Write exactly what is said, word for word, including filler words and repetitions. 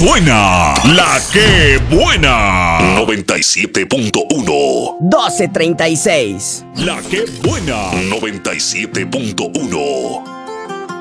suena La Que Buena. noventa y siete punto uno. doce treinta y seis. La Que Buena. noventa y siete punto uno.